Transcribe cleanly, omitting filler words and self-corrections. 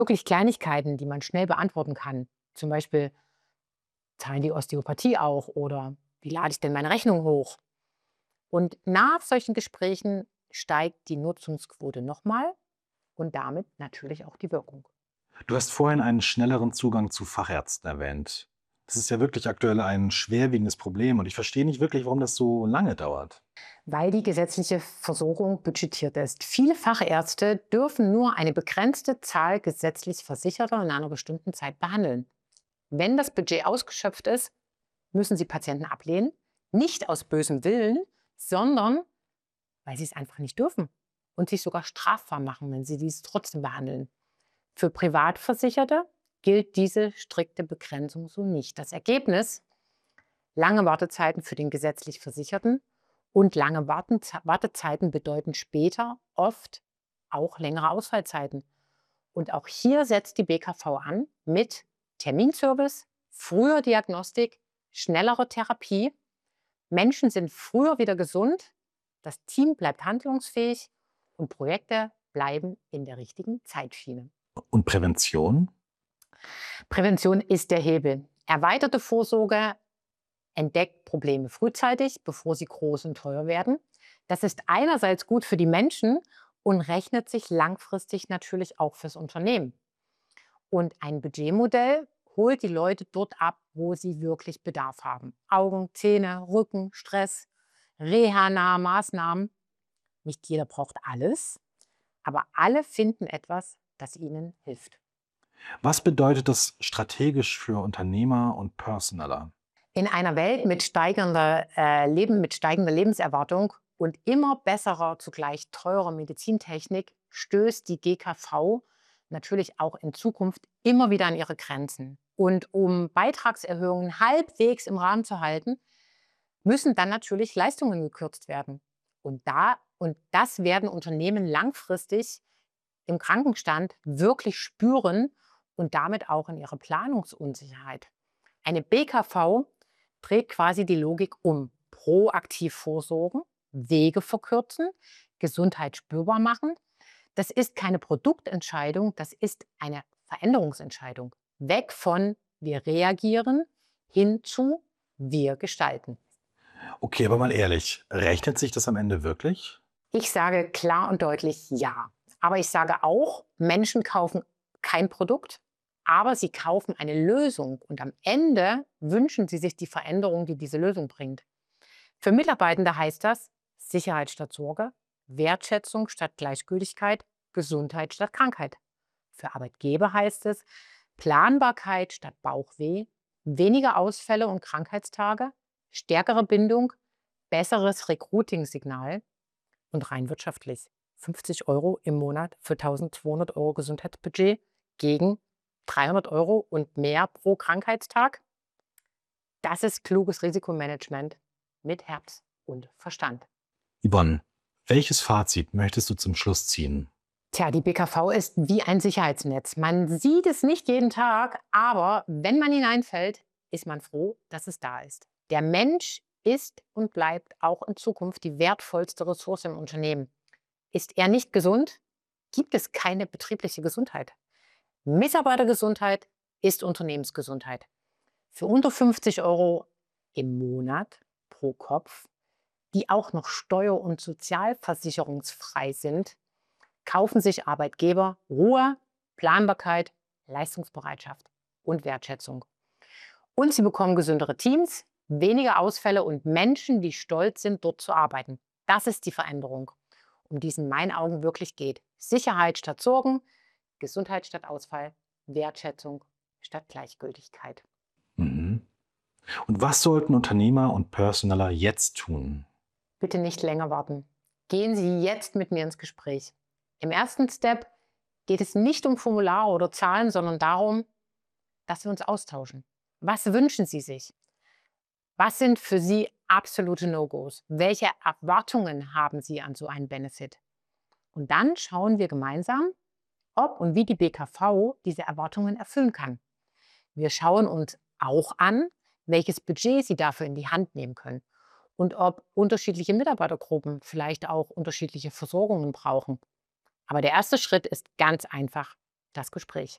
Wirklich Kleinigkeiten, die man schnell beantworten kann. Zum Beispiel, zahlen die Osteopathie auch oder wie lade ich denn meine Rechnung hoch? Und nach solchen Gesprächen steigt die Nutzungsquote nochmal und damit natürlich auch die Wirkung. Du hast vorhin einen schnelleren Zugang zu Fachärzten erwähnt. Das ist ja wirklich aktuell ein schwerwiegendes Problem und ich verstehe nicht wirklich, warum das so lange dauert. Weil die gesetzliche Versorgung budgetiert ist. Viele Fachärzte dürfen nur eine begrenzte Zahl gesetzlich Versicherter in einer bestimmten Zeit behandeln. Wenn das Budget ausgeschöpft ist, müssen sie Patienten ablehnen, nicht aus bösem Willen, sondern weil sie es einfach nicht dürfen und sich sogar strafbar machen, wenn sie dies trotzdem behandeln. Für Privatversicherte gilt diese strikte Begrenzung so nicht. Das Ergebnis: lange Wartezeiten für den gesetzlich Versicherten und lange Wartezeiten bedeuten später oft auch längere Ausfallzeiten. Und auch hier setzt die BKV an mit Terminservice, früher Diagnostik, schnellerer Therapie. Menschen sind früher wieder gesund, das Team bleibt handlungsfähig und Projekte bleiben in der richtigen Zeitschiene. Und Prävention? Prävention ist der Hebel. Erweiterte Vorsorge entdeckt Probleme frühzeitig, bevor sie groß und teuer werden. Das ist einerseits gut für die Menschen und rechnet sich langfristig natürlich auch fürs Unternehmen. Und ein Budgetmodell holt die Leute dort ab, wo sie wirklich Bedarf haben. Augen, Zähne, Rücken, Stress, reha-nahe Maßnahmen. Nicht jeder braucht alles, aber alle finden etwas, das ihnen hilft. Was bedeutet das strategisch für Unternehmer und Personaler? In einer Welt mit steigender Lebenserwartung und immer besserer, zugleich teurer Medizintechnik stößt die GKV natürlich auch in Zukunft immer wieder an ihre Grenzen. Und um Beitragserhöhungen halbwegs im Rahmen zu halten, müssen dann natürlich Leistungen gekürzt werden. Und das werden Unternehmen langfristig im Krankenstand wirklich spüren und damit auch in ihrer Planungsunsicherheit. Eine BKV dreht quasi die Logik um. Proaktiv vorsorgen, Wege verkürzen, Gesundheit spürbar machen. Das ist keine Produktentscheidung, das ist eine Veränderungsentscheidung. Weg von wir reagieren hin zu wir gestalten. Okay, aber mal ehrlich, rechnet sich das am Ende wirklich? Ich sage klar und deutlich ja. Aber ich sage auch, Menschen kaufen kein Produkt, aber sie kaufen eine Lösung. Und am Ende wünschen sie sich die Veränderung, die diese Lösung bringt. Für Mitarbeitende heißt das Sicherheit statt Sorge, Wertschätzung statt Gleichgültigkeit, Gesundheit statt Krankheit. Für Arbeitgeber heißt es Planbarkeit statt Bauchweh, weniger Ausfälle und Krankheitstage, stärkere Bindung, besseres Recruiting-Signal und rein wirtschaftlich. 50 € im Monat für 1.200 € Gesundheitsbudget gegen 300 € und mehr pro Krankheitstag. Das ist kluges Risikomanagement mit Herz und Verstand. Yvonne, welches Fazit möchtest du zum Schluss ziehen? Tja, die BKV ist wie ein Sicherheitsnetz. Man sieht es nicht jeden Tag, aber wenn man hineinfällt, ist man froh, dass es da ist. Der Mensch ist und bleibt auch in Zukunft die wertvollste Ressource im Unternehmen. Ist er nicht gesund, gibt es keine betriebliche Gesundheit. Mitarbeitergesundheit ist Unternehmensgesundheit. Für unter 50 € im Monat pro Kopf, die auch noch steuer- und sozialversicherungsfrei sind, kaufen sich Arbeitgeber Ruhe, Planbarkeit, Leistungsbereitschaft und Wertschätzung. Und sie bekommen gesündere Teams, weniger Ausfälle und Menschen, die stolz sind, dort zu arbeiten. Das ist die Veränderung, um die es in meinen Augen wirklich geht. Sicherheit statt Sorgen, Gesundheit statt Ausfall, Wertschätzung statt Gleichgültigkeit. Mhm. Und was sollten Unternehmer und Personaler jetzt tun? Bitte nicht länger warten. Gehen Sie jetzt mit mir ins Gespräch. Im ersten Step geht es nicht um Formulare oder Zahlen, sondern darum, dass wir uns austauschen. Was wünschen Sie sich? Was sind für Sie absolute No-Gos? Welche Erwartungen haben Sie an so einen Benefit? Und dann schauen wir gemeinsam, ob und wie die BKV diese Erwartungen erfüllen kann. Wir schauen uns auch an, welches Budget Sie dafür in die Hand nehmen können und ob unterschiedliche Mitarbeitergruppen vielleicht auch unterschiedliche Versorgungen brauchen. Aber der erste Schritt ist ganz einfach: das Gespräch.